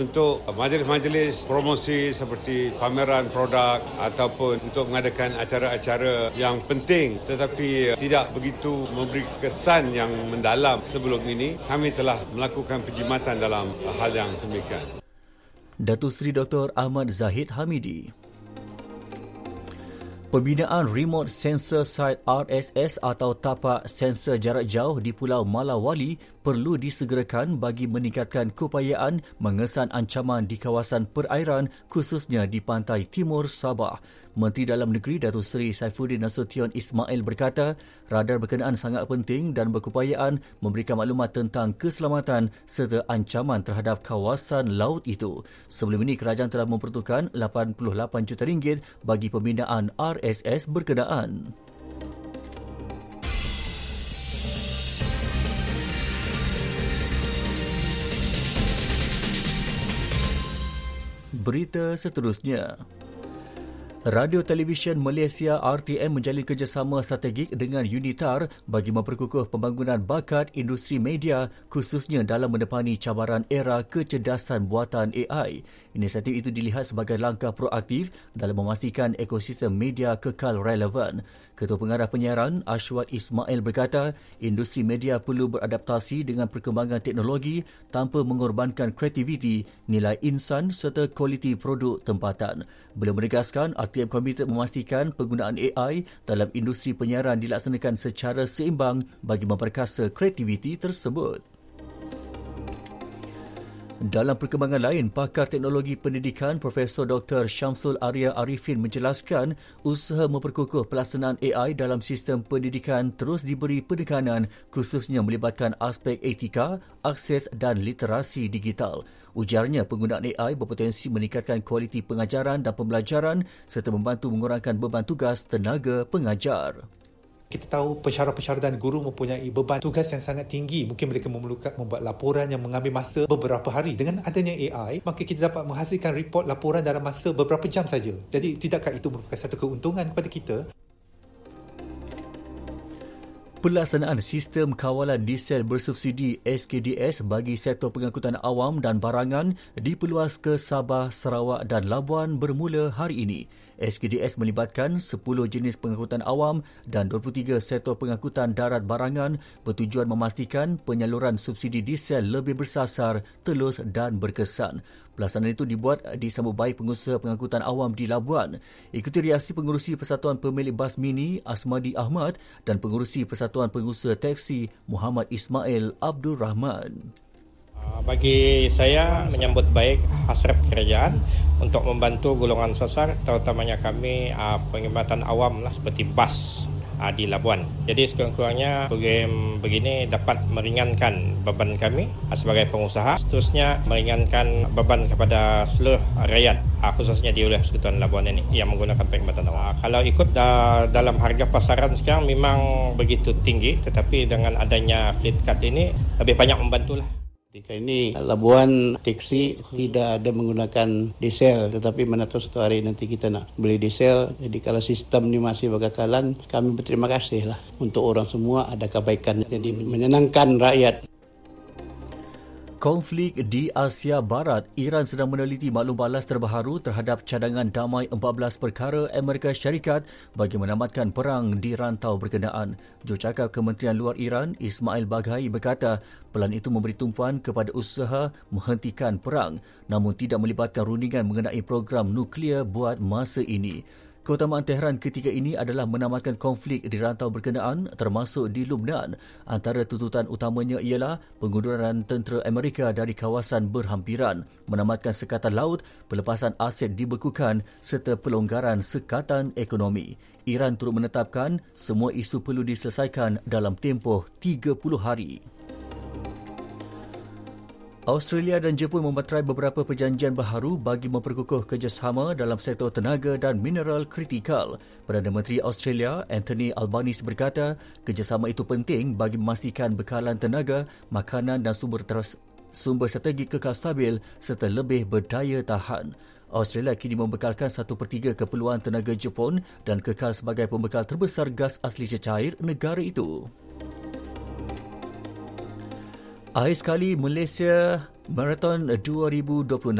Untuk majlis-majlis promosi seperti pameran produk ataupun untuk mengadakan acara-acara yang penting tetapi tidak begitu memberi kesan yang mendalam sebelum ini, kami telah melakukan penjimatan dalam hal yang sedemikian. Datuk Seri Dr. Ahmad Zahid Hamidi. Pembinaan Remote Sensor Site RSS atau tapak sensor jarak jauh di Pulau Malawali perlu disegerakan bagi meningkatkan keupayaan mengesan ancaman di kawasan perairan khususnya di pantai timur Sabah. Menteri Dalam Negeri Datuk Seri Saifuddin Nasution Ismail berkata, radar berkenaan sangat penting dan berkeupayaan memberikan maklumat tentang keselamatan serta ancaman terhadap kawasan laut itu. Sebelum ini, kerajaan telah memperuntukkan RM88 juta bagi pembinaan RSS berkenaan. Berita seterusnya. Radio Televisyen Malaysia RTM menjalin kerjasama strategik dengan Unitar bagi memperkukuh pembangunan bakat industri media khususnya dalam menepani cabaran era kecerdasan buatan AI. Inisiatif itu dilihat sebagai langkah proaktif dalam memastikan ekosistem media kekal relevan. Ketua Pengarah Penyiaran Ashwat Ismail berkata, industri media perlu beradaptasi dengan perkembangan teknologi tanpa mengorbankan kreativiti, nilai insan serta kualiti produk tempatan. Beliau menegaskan RTM komited memastikan penggunaan AI dalam industri penyiaran dilaksanakan secara seimbang bagi memperkasa kreativiti tersebut. Dalam perkembangan lain, pakar teknologi pendidikan Profesor Dr. Syamsul Arya Arifin menjelaskan usaha memperkukuh pelaksanaan AI dalam sistem pendidikan terus diberi penekanan khususnya melibatkan aspek etika, akses dan literasi digital. Ujarnya, penggunaan AI berpotensi meningkatkan kualiti pengajaran dan pembelajaran serta membantu mengurangkan beban tugas tenaga pengajar. Kita tahu pensyarah-pensyarah dan guru mempunyai beban tugas yang sangat tinggi. Mungkin mereka memerlukan membuat laporan yang mengambil masa beberapa hari. Dengan adanya AI, maka kita dapat menghasilkan report laporan dalam masa beberapa jam saja. Jadi tidakkah itu merupakan satu keuntungan kepada kita? Pelaksanaan Sistem Kawalan Diesel Bersubsidi SKDS bagi sektor pengangkutan awam dan barangan diperluas ke Sabah, Sarawak dan Labuan bermula hari ini. SKDS melibatkan 10 jenis pengangkutan awam dan 23 sektor pengangkutan darat barangan bertujuan memastikan penyaluran subsidi diesel lebih bersasar, telus dan berkesan. Pelaksanaan itu dibuat disambut baik pengusaha pengangkutan awam di Labuan. Ikuti reaksi pengurusi Persatuan Pemilik Bas Mini Asmadi Ahmad dan pengurusi Persatuan Pengusaha Teksi Muhammad Ismail Abdul Rahman. Bagi saya menyambut baik hasrat kerajaan untuk membantu golongan sasar, terutamanya kami pengkhidmatan awam lah, seperti bas di Labuan. Jadi sekurang-kurangnya program begini dapat meringankan beban kami sebagai pengusaha, seterusnya meringankan beban kepada seluruh rakyat, khususnya di wilayah Persekutuan Labuan ini yang menggunakan perkhidmatan awam. Kalau ikut dalam harga pasaran sekarang memang begitu tinggi, tetapi dengan adanya fleet card ini lebih banyak membantulah. Ketika ini Labuan teksi tidak ada menggunakan diesel, tetapi mana tahu satu hari nanti kita nak beli diesel. Jadi kalau sistem ini masih berkekalan, kami berterima kasih lah untuk orang semua ada kebaikan. Jadi menyenangkan rakyat. Konflik di Asia Barat, Iran sedang meneliti maklum balas terbaru terhadap cadangan damai 14 perkara Amerika Syarikat bagi menamatkan perang di rantau berkenaan. Jurucakap Kementerian Luar Iran, Ismail Baghai berkata, pelan itu memberi tumpuan kepada usaha menghentikan perang namun tidak melibatkan rundingan mengenai program nuklear buat masa ini. Keutamaan Tehran ketika ini adalah menamatkan konflik di rantau berkenaan termasuk di Lubnan. Antara tuntutan utamanya ialah pengunduran tentera Amerika dari kawasan berhampiran, menamatkan sekatan laut, pelepasan aset dibekukan serta pelonggaran sekatan ekonomi. Iran turut menetapkan semua isu perlu diselesaikan dalam tempoh 30 hari. Australia dan Jepun memeterai beberapa perjanjian baharu bagi memperkukuh kerjasama dalam sektor tenaga dan mineral kritikal. Perdana Menteri Australia, Anthony Albanese berkata, kerjasama itu penting bagi memastikan bekalan tenaga, makanan dan sumber strategik kekal stabil serta lebih berdaya tahan. Australia kini membekalkan 1/3 keperluan tenaga Jepun dan kekal sebagai pembekal terbesar gas asli cecair negara itu. Akhir sekali, Malaysia Marathon 2026